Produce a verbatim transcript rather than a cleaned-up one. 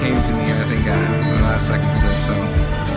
came to me, I think, uh, in the last seconds of this. So